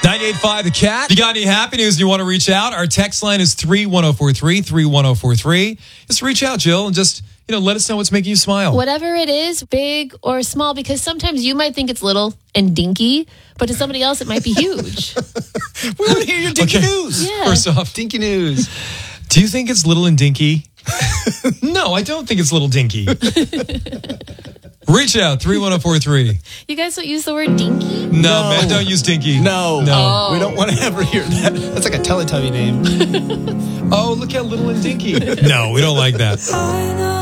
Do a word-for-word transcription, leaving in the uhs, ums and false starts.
ninety-eight point five The Cat. If you got any happy news and you want to reach out, our text line is three one zero four three, three one zero four three. Just reach out, Jill, and just, you know, let us know what's making you smile. Whatever it is, big or small, because sometimes you might think it's little and dinky, but to somebody else it might be huge. We want to hear your dinky Okay. news. Yeah. First off, Dinky news. do you think it's little and dinky? No, I don't think it's little dinky. Reach out, three one zero four three. You guys don't use the word dinky? No, No. man, don't use dinky. No. No. Oh. We don't want to ever hear that. That's like a Teletubby name. Oh, look how little and dinky. No, we don't like that.